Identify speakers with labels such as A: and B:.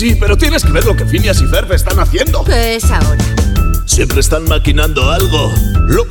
A: sí, pero tienes que ver lo que Phineas y Ferb están haciendo.
B: ¿Qué es ahora?
C: Siempre están maquinando algo. Lo que